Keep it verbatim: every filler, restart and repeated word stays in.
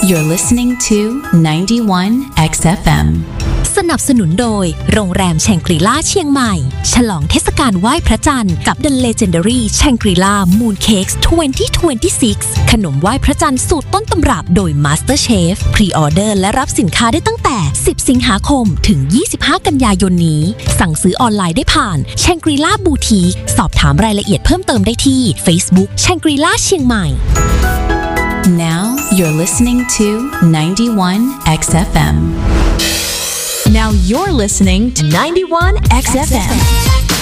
You're listening to ไนน์ตี้วัน เอ็กซ์ เอฟ เอ็มสนับสนุนโดยโรงแรมแชงกรีล่าเชียงใหม่ฉลองเทศกาลไหว้พระจันทร์กับ The Legendary Shangri-La Moon Cakes ยี่สิบยี่สิบหกขนมไหว้พระจันทร์สูตรต้นตำรับโดย Master Chef พรีออเดอร์และรับสินค้าได้ตั้งแต่สิบสิงหาคมถึงยี่สิบห้ากันยายนนี้สั่งซื้อออนไลน์ได้ผ่าน Shangri-La Boutique สอบถามรายละเอียดเพิ่มเติมได้ที่ Facebook Shangri-La เชียงใหม่ Now you're listening to ไนน์ตี้วัน เอ็กซ์ เอฟ เอ็ม. Now you're listening to ไนน์ตี้วัน เอ็กซ์ เอฟ เอ็ม